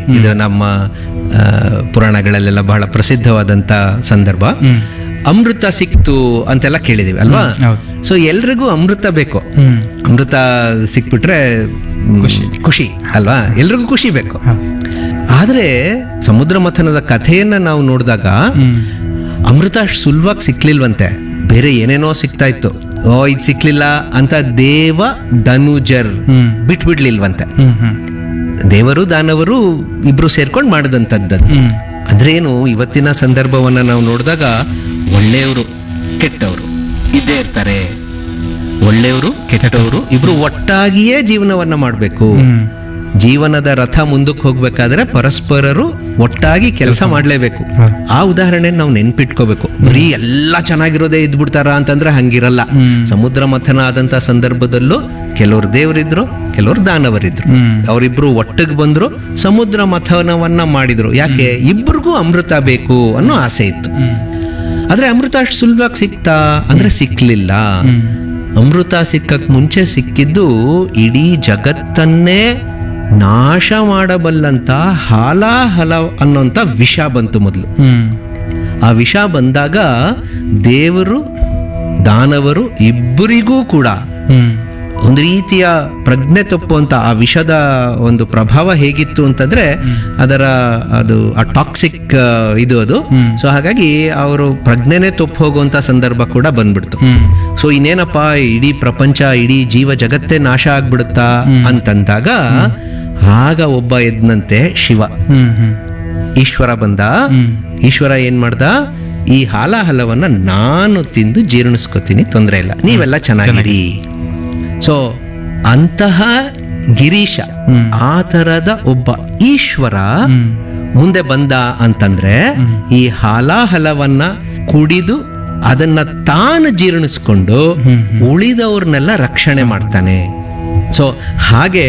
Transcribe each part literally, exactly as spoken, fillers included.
ಇದು ನಮ್ಮ ಆ, ಪುರಾಣಗಳಲ್ಲೆಲ್ಲ ಬಹಳ ಪ್ರಸಿದ್ಧವಾದಂತ ಸಂದರ್ಭ. ಅಮೃತ ಸಿಕ್ತು ಅಂತೆಲ್ಲ ಕೇಳಿದೀವಿ ಅಲ್ವಾ? ಸೊ ಎಲ್ರಿಗೂ ಅಮೃತ ಬೇಕು. ಅಮೃತ ಸಿಕ್ಬಿಟ್ರೆ ಮ್, ಖುಷಿ ಅಲ್ವಾ? ಎಲ್ರಿಗೂ ಖುಷಿ ಬೇಕು. ಆದ್ರೆ ಸಮುದ್ರ ಮಥನದ ಕಥೆಯನ್ನ ನಾವು ನೋಡಿದಾಗ ಅಮೃತ ಅಷ್ಟು ಸುಲಭವಾಗಿ ಸಿಕ್ಲಿಲ್ವಂತೆ. ಬೇರೆ ಏನೇನೋ ಸಿಗ್ತಾ ಇತ್ತು. ಓ ಇದು ಸಿಕ್ಲಿಲ್ಲ ಅಂತ ದೇವ ಧನುಜರ್ ಬಿಟ್ಬಿಡ್ಲಿಲ್ವಂತೆ. ದೇವರು ದಾನವರು ಇಬ್ರು ಸೇರ್ಕೊಂಡು ಮಾಡಿದಂಥದ್ದು. ಅಂದ್ರೆ ಏನು, ಇವತ್ತಿನ ಸಂದರ್ಭವನ್ನ ನಾವು ನೋಡಿದಾಗ ಒಳ್ಳೆಯವರು ಕೆಟ್ಟವರು ಇದ್ದೇ ಇರ್ತಾರೆ. ಒಳ್ಳೆಯವರು ಕೆಟ್ಟವರು ಇಬ್ರು ಒಟ್ಟಾಗಿಯೇ ಜೀವನವನ್ನ ಮಾಡಬೇಕು. ಜೀವನದ ರಥ ಮುಂದಕ್ಕೆ ಹೋಗ್ಬೇಕಾದ್ರೆ ಪರಸ್ಪರರು ಒಟ್ಟಾಗಿ ಕೆಲಸ ಮಾಡಲೇಬೇಕು. ಆ ಉದಾಹರಣೆ ನಾವು ನೆನ್ಪಿಟ್ಕೋಬೇಕು. ಬರೀ ಎಲ್ಲ ಚೆನ್ನಾಗಿರೋದೇ ಇದ್ಬಿಡ್ತಾರ ಅಂತಂದ್ರೆ ಹಂಗಿರಲ್ಲ. ಸಮುದ್ರ ಮಥನ ಆದಂತ ಸಂದರ್ಭದಲ್ಲೂ ಕೆಲವರು ದೇವರಿದ್ರು, ಕೆಲವರು ದಾನವರಿದ್ರು. ಅವರಿಬ್ರು ಒಟ್ಟಿಗೆ ಬಂದ್ರು, ಸಮುದ್ರ ಮಥನವನ್ನ ಮಾಡಿದ್ರು. ಯಾಕೆ? ಇಬ್ರಿಗೂ ಅಮೃತ ಬೇಕು ಅನ್ನೋ ಆಸೆ ಇತ್ತು. ಆದ್ರೆ ಅಮೃತ ಅಷ್ಟು ಸುಲಭವಾಗಿ ಸಿಕ್ತಾ ಅಂದ್ರೆ ಸಿಕ್ಲಿಲ್ಲ. ಅಮೃತ ಸಿಕ್ಕಕ್ ಮುಂಚೆ ಸಿಕ್ಕಿದ್ದು ಇಡೀ ಜಗತ್ತನ್ನೇ ನಾಶ ಮಾಡಬಲ್ಲಂತ ಹಾಲಾಹಲ ಅನ್ನೋಂಥ ವಿಷ ಬಂತು ಮೊದಲು. ಆ ವಿಷ ಬಂದಾಗ ದೇವರು ದಾನವರು ಇಬ್ಬರಿಗೂ ಕೂಡ ಒಂದು ರೀತಿಯ ಪ್ರಜ್ಞೆ ತಪ್ಪುವಂತ ಆ ವಿಷದ ಒಂದು ಪ್ರಭಾವ ಹೇಗಿತ್ತು ಅಂತಂದ್ರೆ ಅದರ ಅದು ಆ ಟಾಕ್ಸಿಕ್ ಇದು ಅದು. ಸೊ ಹಾಗಾಗಿ ಅವರು ಪ್ರಜ್ಞೆನೇ ತಪ್ಪು ಹೋಗುವಂತ ಸಂದರ್ಭ ಕೂಡ ಬಂದ್ಬಿಡ್ತು. ಸೊ ಇನ್ನೇನಪ್ಪ, ಇಡೀ ಪ್ರಪಂಚ ಇಡೀ ಜೀವ ಜಗತ್ತೇ ನಾಶ ಆಗ್ಬಿಡುತ್ತಾ ಅಂತಂದಾಗ ಆಗ ಒಬ್ಬ ಎದ್ನಂತೆ ಶಿವ, ಈಶ್ವರ ಬಂದ. ಈಶ್ವರ ಏನ್ ಮಾಡ್ದ? ಈ ಹಾಲಾಹಲವನ್ನ ನಾನು ತಿಂದು ಜೀರ್ಣಿಸ್ಕೊತೀನಿ, ತೊಂದರೆ ಇಲ್ಲ, ನೀವೆಲ್ಲ ಚೆನ್ನಾಗಿರಿ. ಸೊ ಅಂತಹ ಗಿರೀಶ, ಆ ತರದ ಒಬ್ಬ ಈಶ್ವರ ಮುಂದೆ ಬಂದ ಅಂತಂದ್ರೆ ಈ ಹಾಲಾಹಲವನ್ನ ಕುಡಿದು ಅದನ್ನ ತಾನು ಜೀರ್ಣಿಸ್ಕೊಂಡು ಉಳಿದವ್ರನ್ನೆಲ್ಲ ರಕ್ಷಣೆ ಮಾಡ್ತಾನೆ. ಸೊ ಹಾಗೆ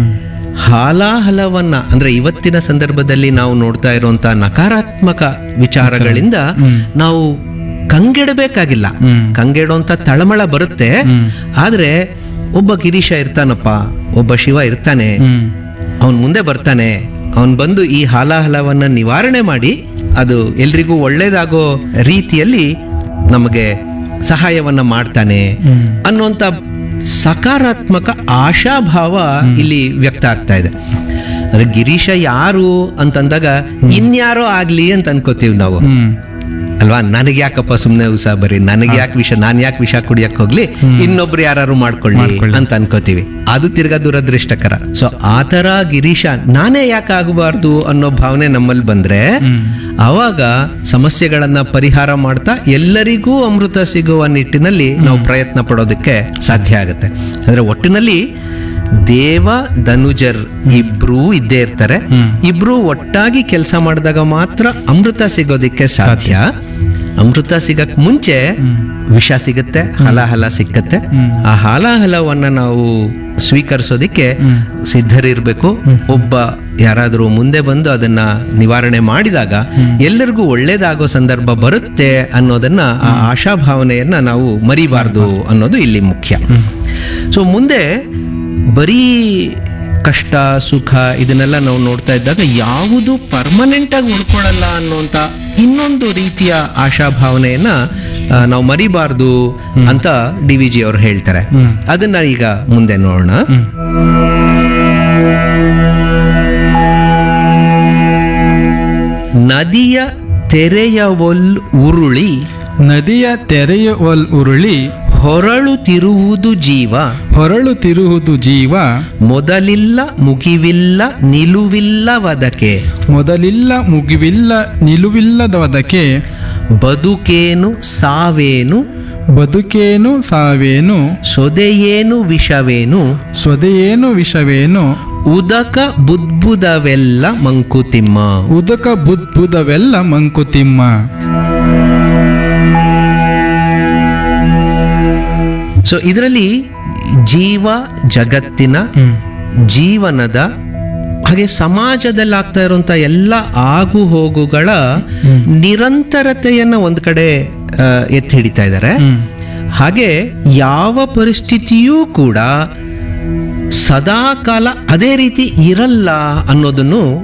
ಹಾಲಾಹಲವನ್ನ ಅಂದ್ರೆ ಇವತ್ತಿನ ಸಂದರ್ಭದಲ್ಲಿ ನಾವು ನೋಡ್ತಾ ಇರುವಂತಹ ನಕಾರಾತ್ಮಕ ವಿಚಾರಗಳಿಂದ ನಾವು ಕಂಗೆಡಬೇಕಾಗಿಲ್ಲ. ಕಂಗೆಡುವಂತ ತಳಮಳ ಬರುತ್ತೆ. ಆದ್ರೆ ಒಬ್ಬ ಗಿರೀಶ ಇರ್ತಾನಪ್ಪ, ಒಬ್ಬ ಶಿವ ಇರ್ತಾನೆ, ಅವನ್ ಮುಂದೆ ಬರ್ತಾನೆ. ಅವನ್ ಬಂದು ಈ ಹಾಲಾಹಲವನ್ನ ನಿವಾರಣೆ ಮಾಡಿ ಅದು ಎಲ್ರಿಗೂ ಒಳ್ಳೇದಾಗೋ ರೀತಿಯಲ್ಲಿ ನಮಗೆ ಸಹಾಯವನ್ನ ಮಾಡ್ತಾನೆ ಅನ್ನುವಂತ ಸಕಾರಾತ್ಮಕ ಆಶಾಭಾವ ಇಲ್ಲಿ ವ್ಯಕ್ತ ಆಗ್ತಾ ಇದೆ. ಅಂದ್ರೆ ಗಿರೀಶ ಯಾರು ಅಂತಂದಾಗ ಇನ್ಯಾರೋ ಆಗ್ಲಿ ಅಂತ ಅನ್ಕೋತೀವಿ ನಾವು ಅಲ್ವಾ? ನನಗೆ ಯಾಕಪ್ಪ ಸುಮ್ನೆ ಉಸಾ ಬರೀ, ನನಗೆ ಯಾಕೆ ವಿಷ, ನಾನ್ ಯಾಕೆ ವಿಷ ಕುಡಿಯಕ್ ಹೋಗ್ಲಿ, ಇನ್ನೊಬ್ರು ಯಾರು ಮಾಡ್ಕೊಳ್ಳಿ ಅಂತ ಅನ್ಕೋತೀವಿ. ಅದು ತಿರ್ಗಾ ದುರದೃಷ್ಟಕರ. ಸೊ ಆತರ ಗಿರೀಶ ನಾನೇ ಯಾಕೆ ಆಗಬಾರ್ದು ಅನ್ನೋ ಭಾವನೆ ನಮ್ಮಲ್ಲಿ ಬಂದ್ರೆ ಆವಾಗ ಸಮಸ್ಯೆಗಳನ್ನ ಪರಿಹಾರ ಮಾಡ್ತಾ ಎಲ್ಲರಿಗೂ ಅಮೃತ ಸಿಗುವ ನಿಟ್ಟಿನಲ್ಲಿ ನಾವು ಪ್ರಯತ್ನ ಪಡೋದಕ್ಕೆ ಸಾಧ್ಯ ಆಗುತ್ತೆ. ಅಂದ್ರೆ ಒಟ್ಟಿನಲ್ಲಿ ದೇವ ಧನುಜರ್ ಇಬ್ರೂ ಇದ್ದೇ ಇರ್ತಾರೆ. ಇಬ್ರು ಒಟ್ಟಾಗಿ ಕೆಲಸ ಮಾಡಿದಾಗ ಮಾತ್ರ ಅಮೃತ ಸಿಗೋದಿಕ್ಕೆ ಸಾಧ್ಯ. ಅಮೃತ ಸಿಗಕ್ ಮುಂಚೆ ವಿಷ ಸಿಗುತ್ತೆ, ಹಲಾಹಲ ಸಿಕ್ಕತ್ತೆ. ಆ ಹಾಲಾಹಲವನ್ನ ನಾವು ಸ್ವೀಕರಿಸೋದಿಕ್ಕೆ ಸಿದ್ಧರಿರ್ಬೇಕು. ಒಬ್ಬ ಯಾರಾದರೂ ಮುಂದೆ ಬಂದು ಅದನ್ನ ನಿವಾರಣೆ ಮಾಡಿದಾಗ ಎಲ್ಲರಿಗೂ ಒಳ್ಳೇದಾಗೋ ಸಂದರ್ಭ ಬರುತ್ತೆ ಅನ್ನೋದನ್ನ, ಆ ಆಶಾಭಾವನೆಯನ್ನ ನಾವು ಮರಿಬಾರ್ದು ಅನ್ನೋದು ಇಲ್ಲಿ ಮುಖ್ಯ. ಸೊ ಮುಂದೆ ಬರೀ ಕಷ್ಟ ಸುಖ ಇದನ್ನೆಲ್ಲ ನಾವು ನೋಡ್ತಾ ಇದ್ದಾಗ ಯಾವುದು ಪರ್ಮನೆಂಟ್ ಆಗಿ ಉಳ್ಕೊಳ್ಳಲ್ಲ ಅನ್ನೋಂತ ಇನ್ನೊಂದು ರೀತಿಯ ಆಶಾಭಾವನೆಯನ್ನ ನಾವು ಮರಿಬಾರ್ದು ಅಂತ ಡಿ ವಿ ಜಿ ಅವರು ಹೇಳ್ತಾರೆ. ಅದನ್ನ ಈಗ ಮುಂದೆ ನೋಡೋಣ. ನದಿಯ ತೆರೆಯವೊಲ್ ಉರುಳಿ, ನದಿಯ ತೆರೆಯವೊಲ್ ಉರುಳಿ ಹೊರಳುತ್ತಿರುವುದು ಜೀವ, ಹೊರಳುತ್ತಿರುವುದು ಜೀವ ಮೊದಲಿಲ್ಲ ಮುಗಿವಿಲ್ಲ ನಿಲುವಿಲ್ಲವದಕ್ಕೆ, ಮೊದಲಿಲ್ಲ ಮುಗಿವಿಲ್ಲ ನಿಲುವಿಲ್ಲದವದಕ್ಕೆ ಬದುಕೇನು ಸಾವೇನು, ಬದುಕೇನು ಸಾವೇನು, ಸೊದೆಯೇನು ವಿಷವೇನು, ಸ್ವದೆಯೇನು ವಿಷವೇನು, ಉದಕ ಬುದ್ಬುದವೆಲ್ಲ ಮಂಕುತಿಮ್ಮ, ಉದಕ ಬುದ್ಬುದವೆಲ್ಲ ಮಂಕುತಿಮ್ಮ. ಸೊ ಇದರಲ್ಲಿ ಜೀವ ಜಗತ್ತಿನ ಜೀವನದ ಹಾಗೆ ಸಮಾಜದಲ್ಲಿ ಆಗ್ತಾ ಇರುವಂತ ಎಲ್ಲ ಆಗು ಹೋಗುಗಳ ನಿರಂತರತೆಯನ್ನ ಒಂದ್ ಕಡೆ ಎತ್ತಿ ಹಿಡಿತಾ ಇದ್ದಾರೆ. ಹಾಗೆ ಯಾವ ಪರಿಸ್ಥಿತಿಯೂ ಕೂಡ ಸದಾ ಕಾಲ ಅದೇ ರೀತಿ ಇರಲ್ಲ ಅನ್ನೋದನ್ನು